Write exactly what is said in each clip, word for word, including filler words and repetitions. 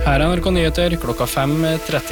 Her er N R K Nyheter klokka fem tretti.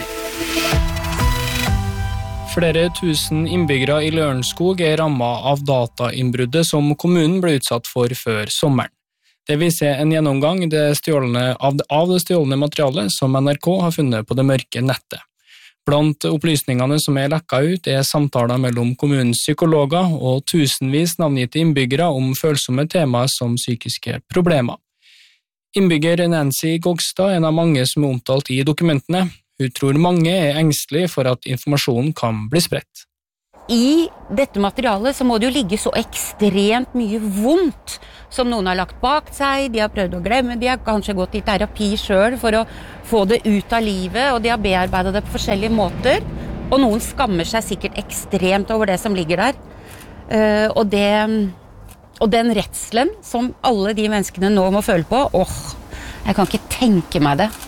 Flere tusen innbyggere i Lørenskog er rammet av datainnbruddet som kommunen ble utsatt for før sommeren. Det viser en gjennomgang det stjålne, av, av det stjålne materialet som N R K har funnet på det mørke nettet. Blant opplysningene som er lekket ut er samtaler mellom kommunens psykologer og tusenvis navngitte innbyggere om følsomme temaer som psykiske problemer. Innbygger Nancy Gogstad er en av mange som er omtalt i dokumentene. Hun tror mange er engstelige for at informasjonen kan bli spredt. I dette materialet så må det jo ligge så ekstremt mye vondt som noen har lagt bak seg, de har prøvd å glemme, de har kanskje gått i terapi selv for å få det ut av livet, og de har bearbeidet det på forskjellige måter, og noen skammer seg sikkert ekstremt over det som ligger der. Uh, og, det, og den redselen som alle de menneskene nå må føle på, åh, jeg kan ikke tenke meg det.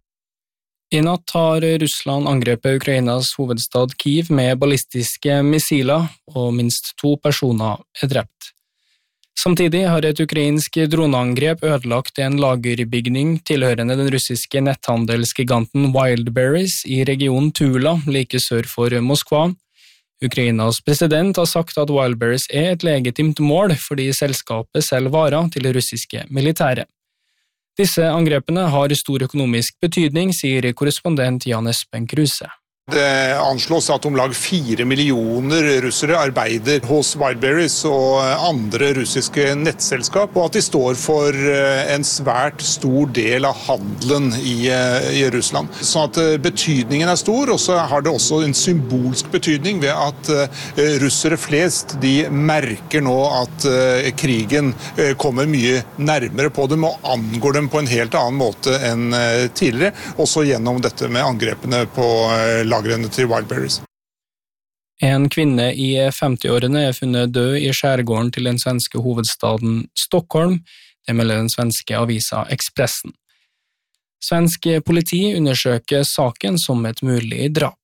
I natt har Russland angrepet Ukrainas hovedstad Kyiv med ballistiske missiler, og minst to personer er drept. Samtidig har et ukrainsk droneangrep ødelagt en lagerbygning tilhørende den russiske netthandelsgiganten Wildberries i regionen Tula, like sør for Moskva. Ukrainas president har sagt at Wildberries er et legitimt mål fordi selskapet selger varer til det russiske militæret. Disse angrepene har stor økonomisk betydning, sier korrespondent Jan Espen Kruse. Det anslås at om lag fire millioner russere arbeider hos Wildberries og andre russiske nettselskap, og at de står for en svært stor del av handelen i, i Russland. Så at betydningen er stor, og så har det også en symbolsk betydning ved at russere flest, de merker nå at krigen kommer mye nærmere på dem og angår dem på en helt annen måte enn tidligere, også gjennom dette med angrepene på lagrene til Wildberries. En kvinne i femtiårene er funnet død i skjærgården til den svenske hovedstaden Stockholm, det melder den svenske avisa Expressen. Svensk politi undersøker saken som et mulig drap.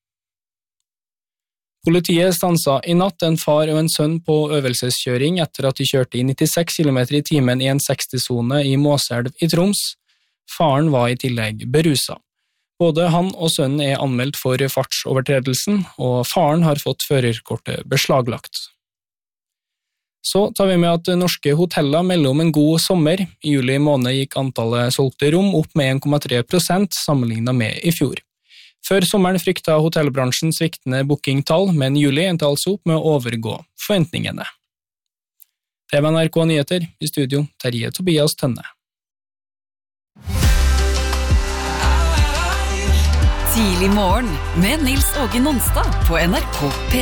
Politiet stanset i natt en far og en sønn på øvelseskjøring etter at de kjørte i nittiseks kilometer i timen i en seksti-sone i Måselv i Troms. Faren var i tillegg beruset. Både han og sønnen er anmeldt for fartsovertredelsen, og faren har fått førerkortet beslaglagt. Så tar vi med at norske hoteller melder om en god sommer. I juli måned gikk antallet solgte rom opp med en komma tre prosent sammenlignet med i fjor. Før sommeren fryktet hotellbransjen sviktende bookingtall, men juli endte altså opp med å overgå forventningene. Det var N R K Nyheter, i studio Terje Tobias Tønne. Tidlig morgen med Nils Åge Nonstad på N R K P.